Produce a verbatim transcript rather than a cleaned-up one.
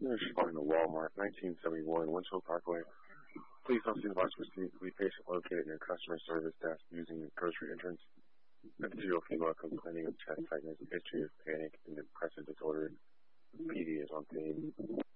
Responding to Walmart, nineteen seventy-one, Winchell Parkway. Please don't see the box receipt. We patient located near customer service desk using the grocery entrance. A two-year-old female complaining of chest tightness, history of panic, and depressive disorder. P D is on scene.